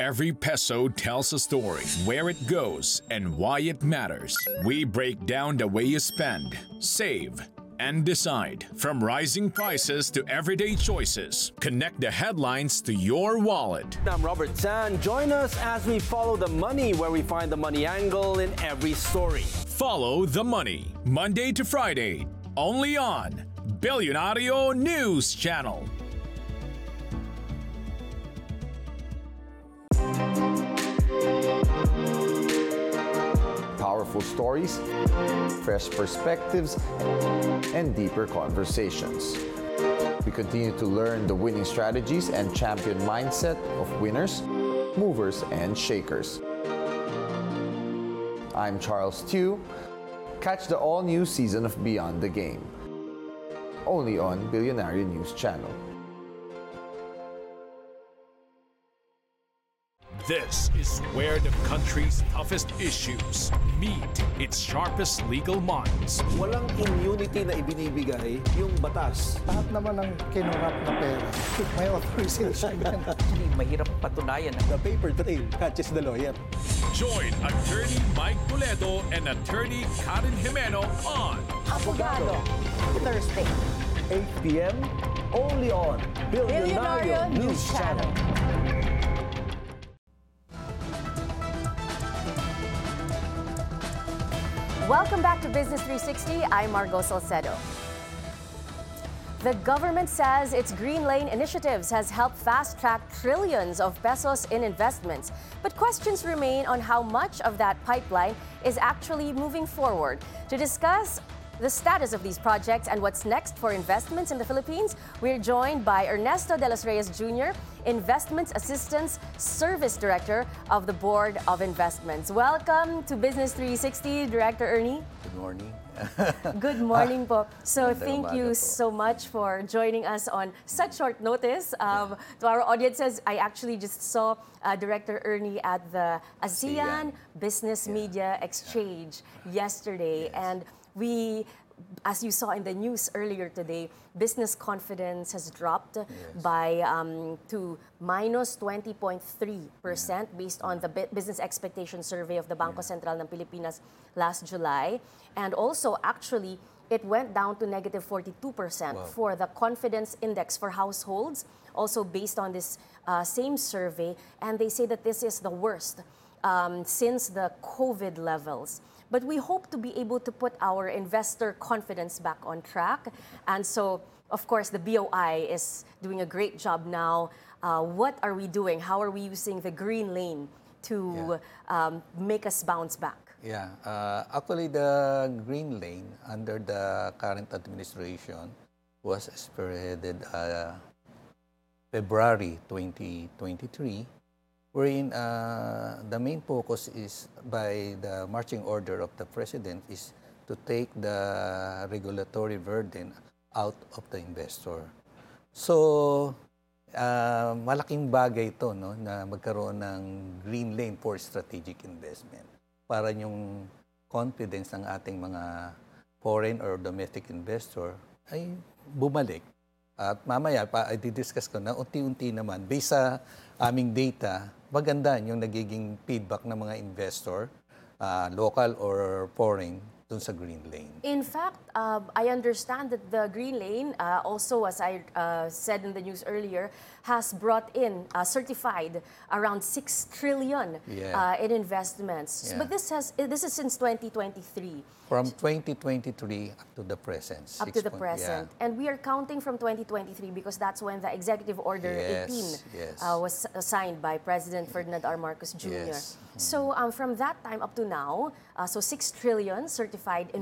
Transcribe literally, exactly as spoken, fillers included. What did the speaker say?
Every peso tells a story, where it goes, and why it matters. We break down the way you spend, save, and decide. From rising prices to everyday choices, connect the headlines to your wallet. I'm Robert Zan. Join us as we follow the money, where we find the money angle in every story. Follow the money, Monday to Friday, only on Billionario News Channel. Powerful stories, fresh perspectives, and deeper conversations. We continue to learn the winning strategies and champion mindset of winners, movers, and shakers. I'm Charles Tew. Catch the all-new season of Beyond the Game, only on Billionario News Channel. This is where the country's toughest issues meet its sharpest legal minds. Walang immunity na ibinibigay yung batas. Lahat naman ng kinurap na pera, may authorization yan. Mahirap patunayan. The paper trail catches the lawyer. Join Attorney Mike Toledo and Attorney Karen Jimeno on Abogado, Thursday, eight p m only on Billionario News Channel. Welcome back to Business three sixty. I'm Margot Salcedo. The government says its Green Lane initiatives has helped fast-track trillions of pesos in investments. But questions remain on how much of that pipeline is actually moving forward. To discuss the status of these projects and what's next for investments in the Philippines, we're joined by Ernesto de los Reyes Junior, Investments Assistance Service Director of the Board of Investments. Welcome to Business three sixty, Director Ernie. Good morning. Good morning po. So Magandang thank umaga you po. so much for joining us on such short notice. Um, to our audiences, I actually just saw uh, Director Ernie at the ASEAN ASEAN. Business Yeah. Media Exchange yesterday. Yes. And we, as you saw in the news earlier today, business confidence has dropped Yes. by um, to minus twenty point three percent based on the bu- business expectation survey of the Bangko Sentral ng Pilipinas last July. And also, actually, it went down to negative forty-two percent Wow. for the confidence index for households, also based on this uh, same survey. And they say that this is the worst um, since the COVID levels. But we hope to be able to put our investor confidence back on track. And so, of course, the B O I is doing a great job now. Uh, what are we doing? How are we using the green lane to um, make us bounce back? Yeah, uh, actually the Green Lane under the current administration was spearheaded uh, February twenty twenty-three, wherein uh, the main focus is by the marching order of the President is to take the regulatory burden out of the investor. So, uh, malaking bagay ito, no, na magkaroon ng Green Lane for strategic investment para yung confidence ng ating mga foreign or domestic investor ay bumalik. At mamaya, pa, i-discuss ko na unti-unti naman, based sa aming data, maganda yung nagiging feedback ng mga investor, uh, local or foreign, dun sa Green Lane. In fact, uh, I understand that the Green Lane, uh, also as I uh, said in the news earlier, has brought in, uh, certified around six trillion Yeah. uh, in investments. Yeah. But this has this is since twenty twenty-three. From twenty twenty-three up to the present. Up six to the point- present. yeah. And we are counting from twenty twenty-three because that's when the Executive Order Yes, eighteen yes. uh, was signed by President Ferdinand R. Marcos Junior Yes. So um, from that time up to now, uh, so six trillion certified